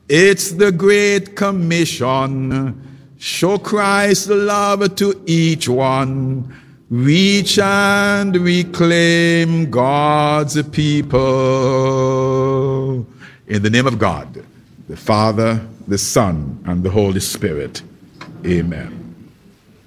It's the Great Commission. Show Christ's love to each one. Reach and reclaim God's people. In the name of God, the Father, the Son, and the Holy Spirit. Amen.